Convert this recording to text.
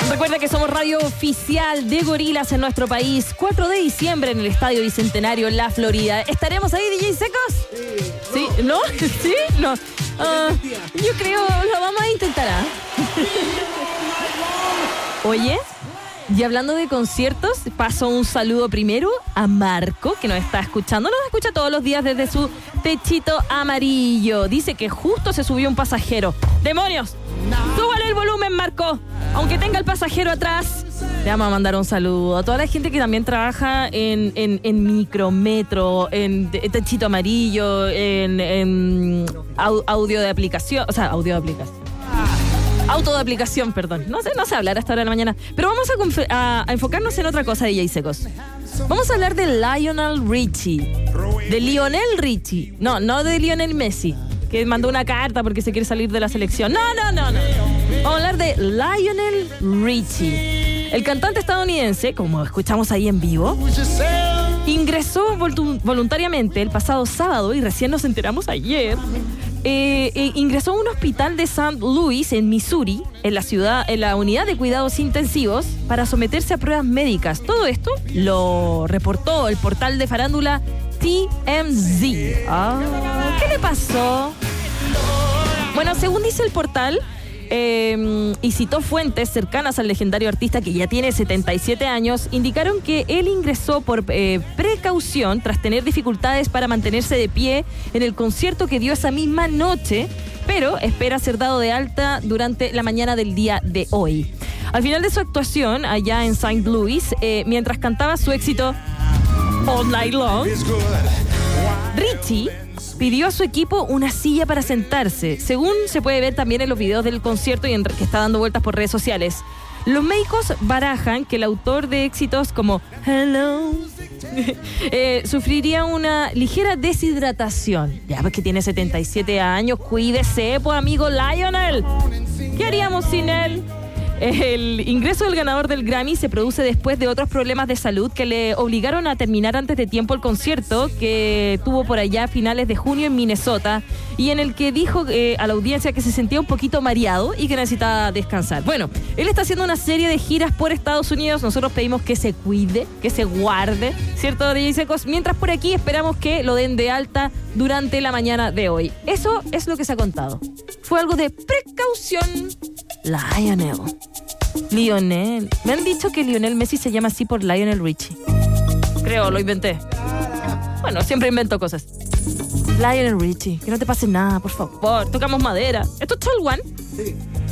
Recuerda que somos radio oficial de Gorilas en nuestro país. 4 de diciembre en el Estadio Bicentenario, La Florida. ¿Estaremos ahí, DJ Secos? Sí. ¿No? ¿Sí? No. Yo creo, lo vamos a intentar. Oye, y hablando de conciertos, paso un saludo primero a Marco, que nos está escuchando. Nos escucha todos los días desde su techito amarillo. Dice que justo se subió un pasajero. ¡Demonios! ¡Súbale el volumen, Marco! Aunque tenga el pasajero atrás. Le vamos a mandar un saludo a toda la gente que también trabaja en micrometro, en techito amarillo, en audio de aplicación. O sea, audio de aplicación. Auto de aplicación, perdón. No sé hablar hasta ahora de la mañana. Pero vamos a enfocarnos en otra cosa, DJ Secos. Vamos a hablar de Lionel Richie. De Lionel Richie. No de Lionel Messi, que mandó una carta porque se quiere salir de la selección. No. Vamos a hablar de Lionel Richie. El cantante estadounidense, como escuchamos ahí en vivo, ingresó voluntariamente el pasado sábado, y recién nos enteramos ayer, ingresó a un hospital de St. Louis, en Missouri, en la unidad de cuidados intensivos, para someterse a pruebas médicas. Todo esto lo reportó el portal de farándula TMZ. ¿Qué le pasó? Bueno, según dice el portal, y citó fuentes cercanas al legendario artista, que ya tiene 77 años, indicaron que él ingresó por precaución tras tener dificultades para mantenerse de pie en el concierto que dio esa misma noche, pero espera ser dado de alta durante la mañana del día de hoy. Al final de su actuación allá en St. Louis, mientras cantaba su éxito All Night Long, Richie pidió a su equipo una silla para sentarse, según se puede ver también en los videos del concierto y que está dando vueltas por redes sociales. Los médicos barajan que el autor de éxitos como Hello sufriría una ligera deshidratación. Ya, pues que tiene 77 años, cuídese, pues amigo Lionel. ¿Qué haríamos sin él? El ingreso del ganador del Grammy se produce después de otros problemas de salud que le obligaron a terminar antes de tiempo el concierto que tuvo por allá a finales de junio en Minnesota, y en el que dijo a la audiencia que se sentía un poquito mareado y que necesitaba descansar. Bueno, él está haciendo una serie de giras por Estados Unidos. Nosotros pedimos que se cuide, que se guarde, ¿cierto, DJ Secos? Mientras por aquí esperamos que lo den de alta durante la mañana de hoy. Eso es lo que se ha contado. Fue algo de precaución. Lionel. Me han dicho que Lionel Messi se llama así por Lionel Richie. Creo, lo inventé. Bueno, siempre invento cosas. Lionel Richie, que no te pase nada, por favor. Tocamos madera. ¿Esto es Toll One? Sí.